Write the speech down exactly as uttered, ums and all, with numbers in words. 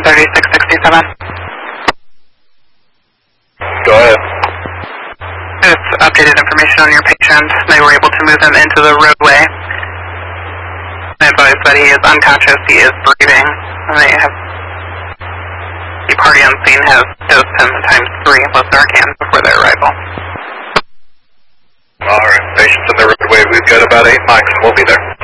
thirty-six sixty-seven. Go ahead. It's updated information on your patient. They were able to move him into the roadway. They advised that he is unconscious, he is breathing, and they have the party on scene has dosed him times three with Narcan before their arrival. Alright, patient's in the roadway. We've got about eight mics and we'll be there.